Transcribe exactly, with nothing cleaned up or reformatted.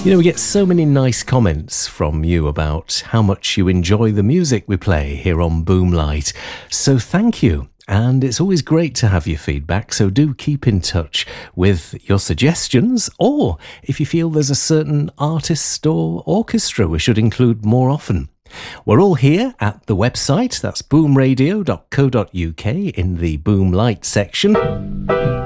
You know, we get so many nice comments from you about how much you enjoy the music we play here on Boomlight. So thank you. And it's always great to have your feedback, so do keep in touch with your suggestions, or if you feel there's a certain artist or orchestra we should include more often. We're all here at the website, that's boom radio dot co dot uk, in the Boomlight section.